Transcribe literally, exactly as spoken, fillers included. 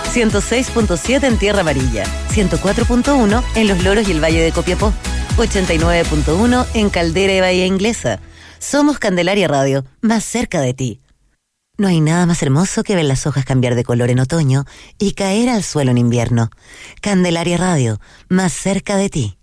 ciento seis punto siete en Tierra Amarilla, ciento cuatro punto uno en Los Loros y el Valle de Copiapó, ochenta y nueve punto uno en Caldera y Bahía Inglesa. Somos Candelaria Radio, más cerca de ti. No hay nada más hermoso que ver las hojas cambiar de color en otoño y caer al suelo en invierno. Candelaria Radio, más cerca de ti.